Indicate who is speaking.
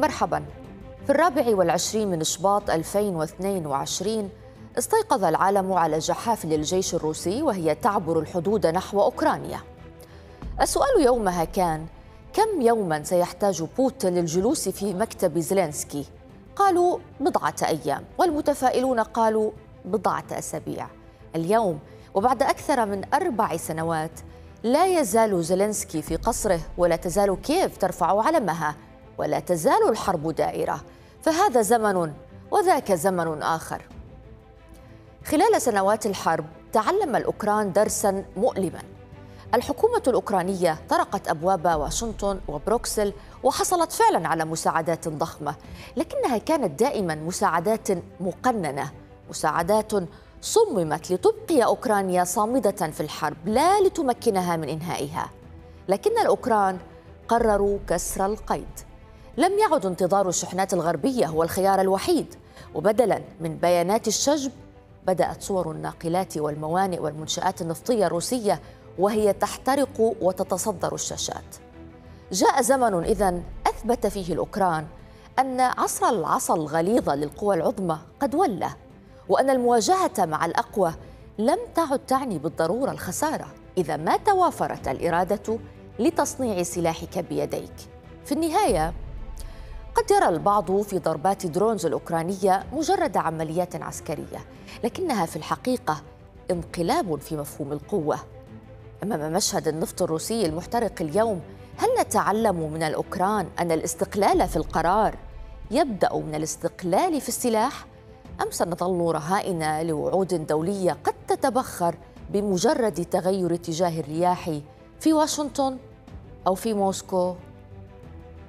Speaker 1: مرحبا. في 24 من شباط 2022 استيقظ العالم على جحافل الجيش الروسي وهي تعبر الحدود نحو أوكرانيا. السؤال يومها كان: كم يوما سيحتاج بوتين للجلوس في مكتب زيلينسكي؟ قالوا بضعة أيام، والمتفائلون قالوا بضعة أسابيع. اليوم وبعد أكثر من 4 سنوات لا يزال زيلينسكي في قصره، ولا تزال كييف ترفع علمها، ولا تزال الحرب دائرة. فهذا زمن وذاك زمن آخر. خلال سنوات الحرب تعلم الأوكران درساً مؤلماً. الحكومة الأوكرانية طرقت أبواب واشنطن وبروكسل وحصلت فعلاً على مساعدات ضخمة، لكنها كانت دائماً مساعدات مقننة، مساعدات صممت لتبقي أوكرانيا صامدة في الحرب لا لتمكنها من إنهائها. لكن الأوكران قرروا كسر القيد. لم يعد انتظار الشحنات الغربية هو الخيار الوحيد، وبدلاً من بيانات الشجب بدأت صور الناقلات والموانئ والمنشآت النفطية الروسية وهي تحترق وتتصدر الشاشات. جاء زمن إذن أثبت فيه الأوكران أن عصر العصا الغليظة للقوى العظمى قد ولى، وأن المواجهة مع الأقوى لم تعد تعني بالضرورة الخسارة إذا ما توافرت الإرادة لتصنيع سلاحك بيديك. في النهاية قد يرى البعض في ضربات درونز الأوكرانية مجرد عمليات عسكرية، لكنها في الحقيقة انقلاب في مفهوم القوة. أمام مشهد النفط الروسي المحترق اليوم، هل نتعلم من الأوكران أن الاستقلال في القرار يبدأ من الاستقلال في السلاح؟ أم سنظل رهائن لوعود دولية قد تتبخر بمجرد تغير اتجاه الرياح في واشنطن أو في موسكو؟